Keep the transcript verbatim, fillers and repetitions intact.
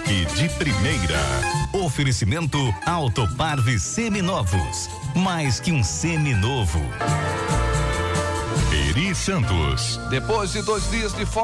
estoque de primeira. Oferecimento Autoparve Seminovos. Mais que um seminovo. Eri Santos. Depois de dois dias de folga,